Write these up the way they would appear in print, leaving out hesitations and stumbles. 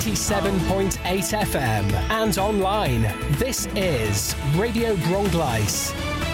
97.8 FM and online. This is Radio Bronglais.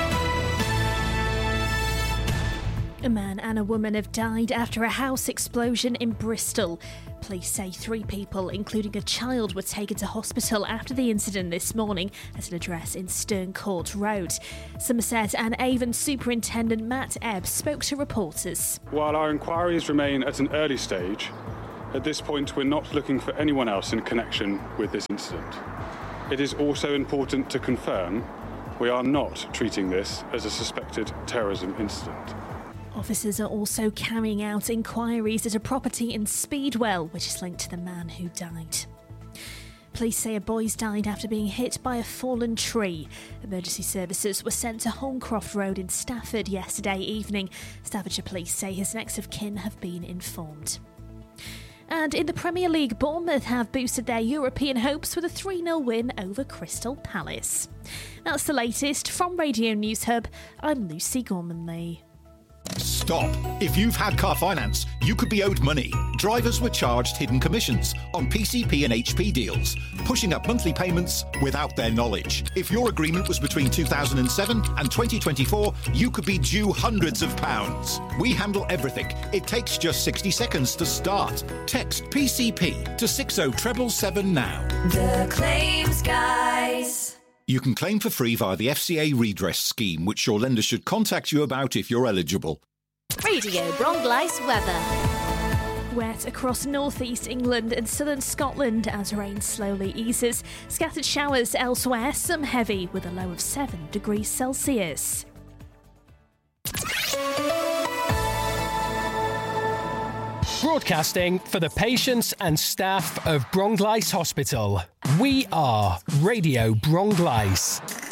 A man and a woman have died after a house explosion in Bristol. Police say 3 people, including a child, were taken to hospital after the incident this morning at an address in Stern Court Road. Somerset and Avon Superintendent Matt Ebb spoke to reporters. While our inquiries remain at an early stage, at this point we're not looking for anyone else in connection with this incident. It is also important to confirm we are not treating this as a suspected terrorism incident. Officers are also carrying out inquiries at a property in Speedwell, which is linked to the man who died. Police say a boy's died after being hit by a fallen tree. Emergency services were sent to Holmcroft Road in Stafford yesterday evening. Staffordshire Police say his next of kin have been informed. And in the Premier League, Bournemouth have boosted their European hopes with a 3-0 win over Crystal Palace. That's the latest from Radio News Hub. I'm Lucy Gormanley. Stop. If you've had car finance, you could be owed money. Drivers were charged hidden commissions on PCP and HP deals, pushing up monthly payments without their knowledge. If your agreement was between 2007 and 2024, you could be due hundreds of pounds. We handle everything. It takes just 60 seconds to start. Text PCP to 60777 now. The Claims Guys. You can claim for free via the FCA redress scheme, which your lender should contact you about if you're eligible. Radio Bronglais weather. Wet across northeast England and southern Scotland as rain slowly eases. Scattered showers elsewhere, some heavy with a low of 7 degrees Celsius. Broadcasting for the patients and staff of Bronglais Hospital. We are Radio Bronglais.